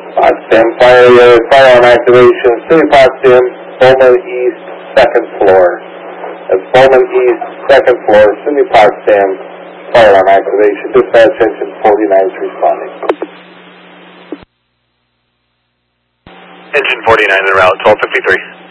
Potsdam, fire on activation, City of Potsdam, Bowman East, 2nd floor. That's Bowman East, 2nd floor, City of Potsdam, fire on activation. Dispatch engine 49 is responding. Engine 49 en route, 1253.